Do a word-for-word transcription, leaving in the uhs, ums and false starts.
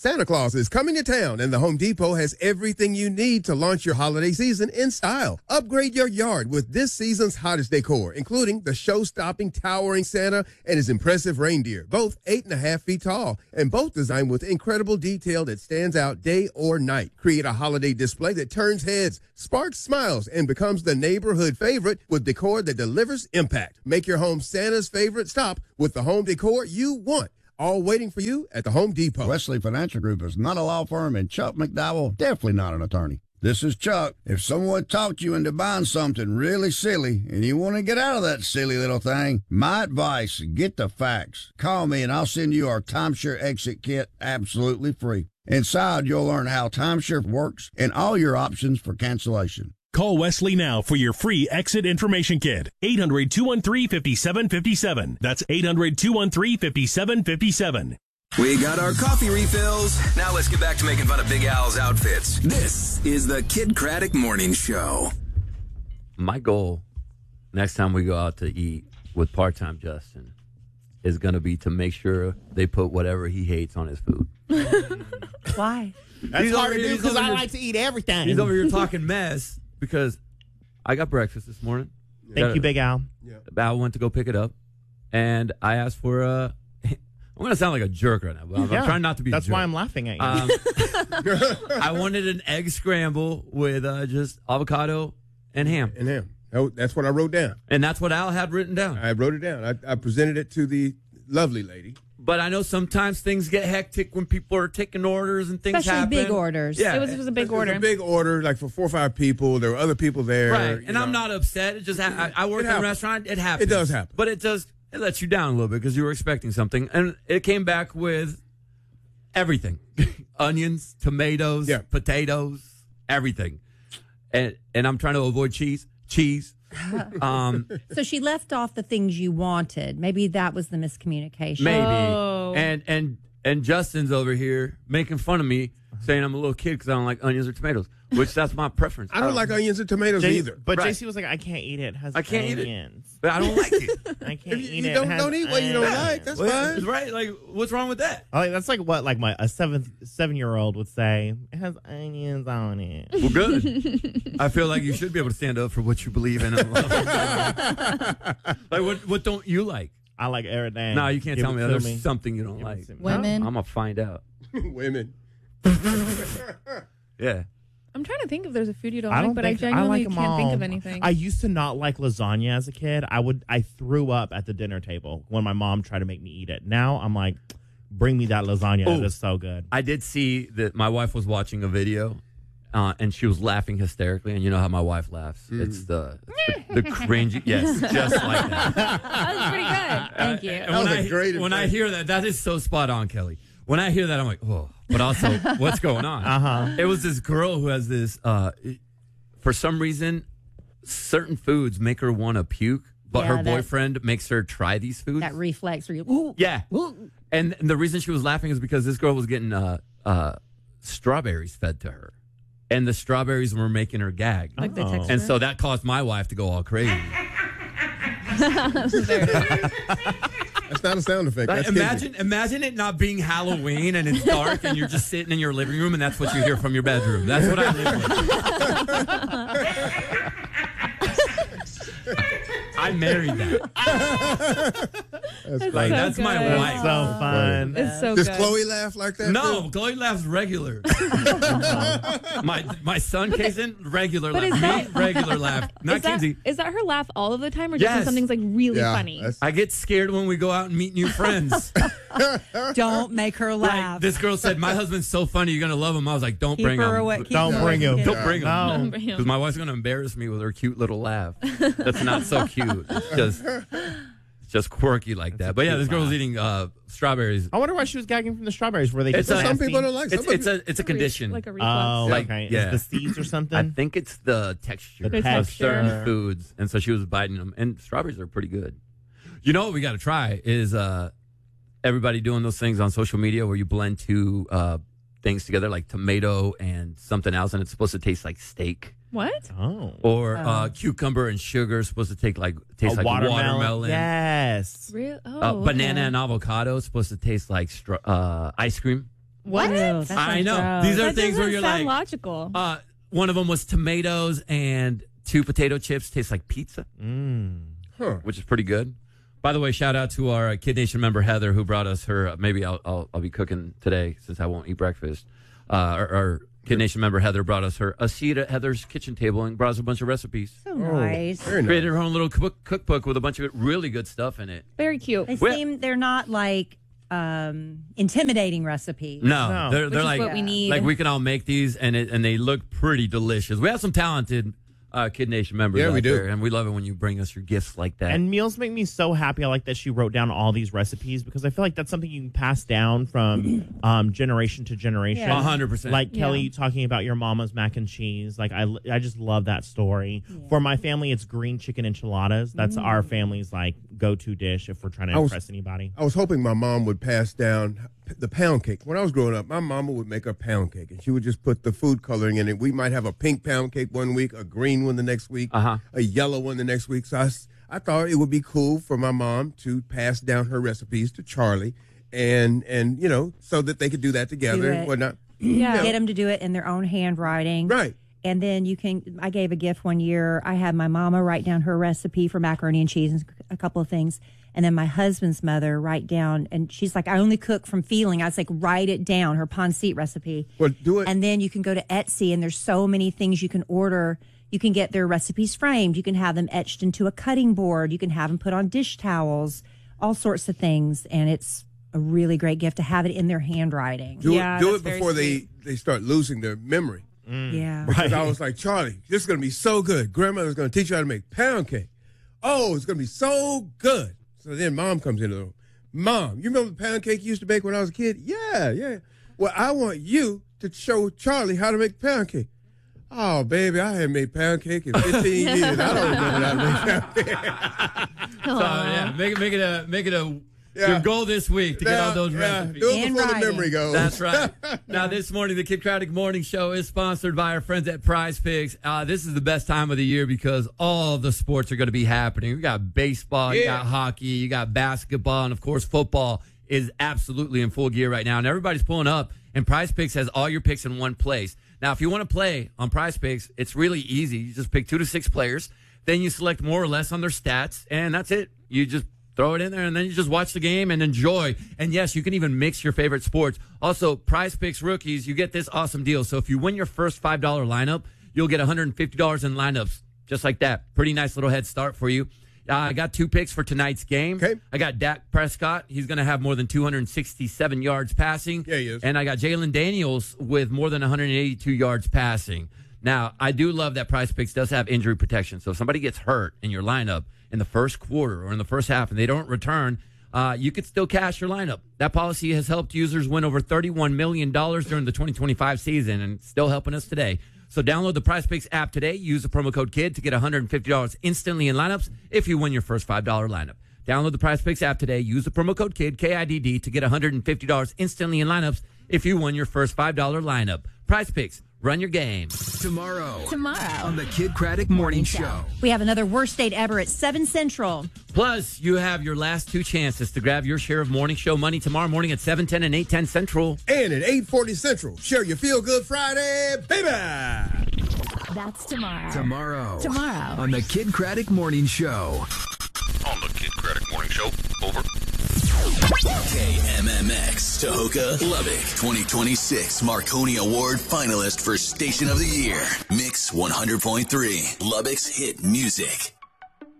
Santa Claus is coming to town, and the Home Depot has everything you need to launch your holiday season in style. Upgrade your yard with this season's hottest decor, including the show-stopping towering Santa and his impressive reindeer, both eight and a half feet tall, and both designed with incredible detail that stands out day or night. Create a holiday display that turns heads, sparks smiles, and becomes the neighborhood favorite with decor that delivers impact. Make your home Santa's favorite stop with the home decor you want. All waiting for you at the Home Depot. Wesley Financial Group is not a law firm, and Chuck McDowell, definitely not an attorney. This is Chuck. If someone talked you into buying something really silly and you want to get out of that silly little thing, my advice, get the facts. Call me and I'll send you our timeshare exit kit absolutely free. Inside, you'll learn how timeshare works and all your options for cancellation. Call Wesley now for your free exit information kit. eight hundred, two one three, five seven five seven. That's eight hundred, two one three, five seven five seven. We got our coffee refills. Now let's get back to making fun of Big Al's outfits. This is the Kid Craddock Morning Show. My goal next time we go out to eat with part-time Justin is going to be to make sure they put whatever he hates on his food. Why? That's He's hard over- to do he's because over I here- like to eat everything. He's over here talking mess because I got breakfast this morning. Thank Got- you, Big Al. Yeah. Al went to go pick it up, and I asked for a... I'm going to sound like a jerk right now, but I'm, Yeah, I'm trying not to be That's a jerk. why I'm laughing at you. Um, I wanted an egg scramble with uh, just avocado and ham. And him. That- That's what I wrote down. And that's what Al had written down. I wrote it down. I, I presented it to the lovely lady. But I know sometimes things get hectic when people are taking orders and things Especially happen. big orders. Yeah. It was, it was a big It was order. a big order, like for four or five people. There were other people there. Right. you And I'm know. not upset. It just ha- I, I work It in a happens. restaurant. It happens. It does happen. But it just it lets you down a little bit because you were expecting something. And it came back with everything. Onions, tomatoes, Yeah. potatoes, everything. And and I'm trying to avoid cheese. Cheese. Um, So she left off the things you wanted. Maybe that was the miscommunication. maybe. Oh. And and and Justin's over here making fun of me, saying I'm a little kid because I don't like onions or tomatoes, which that's my preference. I don't like onions and tomatoes J- either. But Right. J C was like, I can't eat it. it has I can't eat it. onions. But I don't like it. I can't If you, eat you it. don't, it has don't eat what you don't onions. like. That's Well, fine. right? Like, what's wrong with that? I like, that's like what like my a seventh seven year old would say. It has onions on it. Well, good. I feel like you should be able to stand up for what you believe in. And love. Like, what what don't you like? I like everything. No, you can't Give tell it me to there's me. something you don't Give it like. to me. Women. I'm gonna find out. Women. Yeah. I'm trying to think if there's a food you don't, I don't like, but I think genuinely like 'em can't think all. of anything. I used to not like lasagna as a kid. I would I threw up at the dinner table when my mom tried to make me eat it. Now I'm like, bring me that lasagna. Ooh. It is so good. I did see that my wife was watching a video, uh, and she was laughing hysterically. And you know how my wife laughs? It's the it's the, the cringy. Yes, just like that. that was pretty good. Thank you. And That when was a I, great when I impression. hear that, that is so spot on, Kelly. When I hear that, I'm like, oh. But also, what's going on? Uh-huh. It was this girl who has this. Uh, for some reason, certain foods make her want to puke, but Yeah, her that- boyfriend makes her try these foods. That reflex where you, ooh, yeah, ooh. and, and the reason she was laughing is because this girl was getting uh, uh, strawberries fed to her, and the strawberries were making her gag. Like the Oh. texture. And so that caused my wife to go all crazy. There it is. That's not a sound effect. Like, That's imagine, imagine it not being Halloween and it's dark and you're just sitting in your living room and that's what you hear from your bedroom. That's what I live with. I married that. That's Like, so that's my good. wife. So fun. It's so Does good. Chloe laugh like that? No, too? Chloe laughs regular. my my son, Kason, regular But laugh. is Me, that- regular laugh. Not Is that, Kinsey. is that her laugh all of the time, or just when Yes. something's like really Yeah, funny? that's- I get scared when we go out and meet new friends. Don't make her Like, laugh. this girl said, my husband's so funny, you're going to love him. I was like, don't Keep bring her him. away. Keep Don't her bring away. him. Don't bring him. No. Because my wife's going to embarrass me with her cute little laugh. That's not so cute. It's just, it's just quirky like that. But yeah, this girl was eating uh, strawberries. I wonder why she was gagging from the strawberries. Were they It's just a- Some nasty? people don't like. It's Some it's a it's a condition. Like a reflex. Oh, Like, okay. yeah. Is the seeds or something? I think it's the texture The of texture. certain foods, and so she was biting them. And strawberries are pretty good. You know what we got to try is uh, everybody doing those things on social media where you blend two uh, things together, like tomato and something else, and it's supposed to taste like steak. What? Oh. Or uh, cucumber and sugar is supposed to take like taste A like watermelon. watermelon. Yes. Real? Oh, Uh, banana okay. and avocado is supposed to taste like str- uh, ice cream. What? Ew, that sounds I know. gross. These are That things where doesn't you're sound like, logical. uh, one of them was tomatoes and two potato chips taste like pizza, Mm. Huh. which is pretty good. By the way, shout out to our uh, Kid Nation member Heather, who brought us her. Uh, maybe I'll, I'll I'll be cooking today since I won't eat breakfast. Uh, our, our Kid Nation member Heather brought us her a seat at Heather's kitchen table and brought us a bunch of recipes. So nice. Very nice. Created her own little cook- cookbook with a bunch of really good stuff in it. Very cute. They Well- seem they're not like um, intimidating recipes. No, No. they're Which they're is like what we need. like we can all make these and it, and they look pretty delicious. We have some talented uh, Kid Nation members. Yeah, out we do. there, and we love it when you bring us your gifts like that. And meals make me so happy. I like that she wrote down all these recipes because I feel like that's something you can pass down from um, generation to generation. Yeah. A hundred percent. Like Kelly Yeah. talking about your mama's mac and cheese. Like I, I just love that story. For my family, it's green chicken enchiladas. That's our family's like go-to dish if we're trying to I was- impress anybody. I was hoping my mom would pass down the pound cake. When I was growing up, my mama would make a pound cake, and she would just put the food coloring in it. We might have a pink pound cake one week, a green one the next week, Uh-huh. a yellow one the next week. So I, s- I thought it would be cool for my mom to pass down her recipes to Charlie, and and you know, so that they could do that together Do and it. whatnot. Yeah. Get them to do it in their own handwriting. Right. And then you can, I gave a gift one year. I had my mama write down her recipe for macaroni and cheese and a couple of things. And then my husband's mother write down, and she's like, I only cook from feeling. I was like, write it down, her pancit recipe. Well, do it. And then you can go to Etsy, and there's so many things you can order. You can get their recipes framed. You can have them etched into a cutting board. You can have them put on dish towels, all sorts of things. And it's a really great gift to have it in their handwriting. do Yeah, it, do that's it very before they, sweet. they start losing their memory. Yeah. Because I was like, Charlie, this is going to be so good. Grandmother's going to teach you how to make pound cake. Oh, it's going to be so good. So then mom comes into the room. Mom, you remember the pound cake you used to bake when I was a kid? Yeah, yeah. Well, I want you to show Charlie how to make pound cake. Oh, baby, I haven't made pound cake in fifteen years. I don't remember how to make pound cake. so yeah, make it make it a make it a Yeah. your goal this week to get Now, all those yeah, recipes. do it In before the writing. memory goes. That's right. Now, this morning, the Kid Craddock Morning Show is sponsored by our friends at Prize Picks. Uh, this is the best time of the year because all the sports are going to be happening. We got baseball, you Yeah. got hockey, you got basketball, and of course, football is absolutely in full gear right now. And everybody's pulling up, and Prize Picks has all your picks in one place. Now, if you want to play on Prize Picks, it's really easy. You just pick two to six players, then you select more or less on their stats, and that's it. You just throw it in there, and then you just watch the game and enjoy. And yes, you can even mix your favorite sports. Also, Prize Picks rookies, you get this awesome deal. So if you win your first five dollar lineup, you'll get one hundred fifty dollars in lineups, just like that. Pretty nice little head start for you. Uh, I got two picks for tonight's game. Okay. I got Dak Prescott. He's going to have more than two hundred sixty-seven yards passing. Yeah, he is. And I got Jalen Daniels with more than one hundred eighty-two yards passing. Now, I do love that Prize Picks does have injury protection. So if somebody gets hurt in your lineup in the first quarter or in the first half and they don't return, uh, you could still cash your lineup. That policy has helped users win over thirty-one million dollars during the twenty twenty-five season and it's still helping us today. So download the Prize Picks app today. Use the promo code KID to get one hundred fifty dollars instantly in lineups if you win your first five dollar lineup. Download the Prize Picks app today. Use the promo code KID, K I D D, to get one hundred fifty dollars instantly in lineups if you win your first five dollar lineup. Prize Picks. Run your game. Tomorrow. Tomorrow. On the Kid Craddock Morning Show. We have another worst date ever at seven Central. Plus, you have your last two chances to grab your share of morning show money tomorrow morning at seven ten and eight ten Central. And at eight forty Central, share your Feel Good Friday, baby. That's tomorrow. Tomorrow. Tomorrow. On the Kid Craddock Morning Show. On the Kid Craddock Morning Show. Over. K M M X, Tahoka, Lubbock, twenty twenty-six Marconi Award finalist for Station of the Year. Mix one hundred point three, Lubbock's hit music.